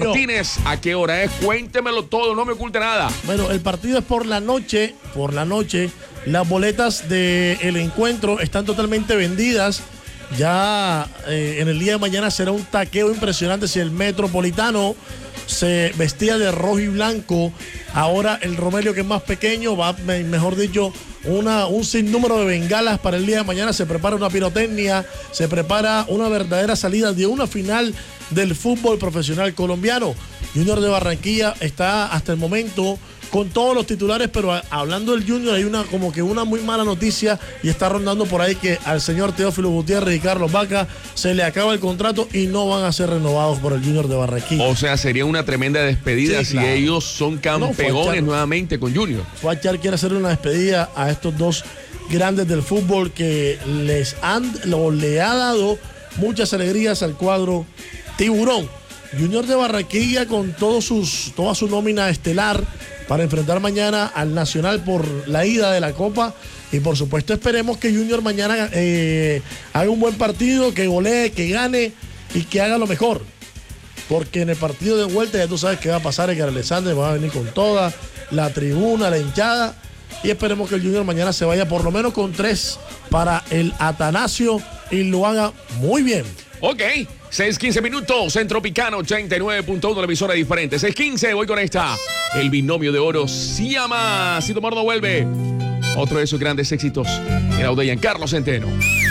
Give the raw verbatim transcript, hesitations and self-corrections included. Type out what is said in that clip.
Martínez, ¿a qué hora es? Cuéntemelo todo, no me oculte nada. Bueno, el partido es por la noche, por la noche. Las boletas del encuentro están totalmente vendidas. Ya eh, en el día de mañana será un taqueo impresionante. Si el Metropolitano se vestía de rojo y blanco, ahora el Romelio, que es más pequeño, va, mejor dicho, una, un sinnúmero de bengalas para el día de mañana. Se prepara una pirotecnia, se prepara una verdadera salida de una final del fútbol profesional colombiano. Junior de Barranquilla está hasta el momento con todos los titulares, pero a, hablando del Junior hay una como que una muy mala noticia y está rondando por ahí que al señor Teófilo Gutiérrez y Carlos Vaca se le acaba el contrato y no van a ser renovados por el Junior de Barranquilla. O sea, sería una tremenda despedida, sí, si claro. ellos son campeones no, nuevamente con Junior. Fuachar quiere hacerle una despedida a estos dos grandes del fútbol que les han lo, le ha dado muchas alegrías al cuadro tiburón. Junior de Barranquilla con todos sus, toda su nómina estelar para enfrentar mañana al Nacional por la ida de la Copa. Y por supuesto esperemos que Junior mañana eh, haga un buen partido, que golee, que gane y que haga lo mejor. Porque en el partido de vuelta ya tú sabes qué va a pasar. El Alexander va a venir con toda la tribuna, la hinchada. Y esperemos que el Junior mañana se vaya por lo menos con tres para el Atanasio y lo haga muy bien. Ok, seis quince minutos en Tropicano ochenta y nueve punto uno, la emisora diferente. seis quince, voy con esta. El binomio de oro se llama Si tu amor no vuelve. Otro de sus grandes éxitos, el audio de Giancarlo Centeno.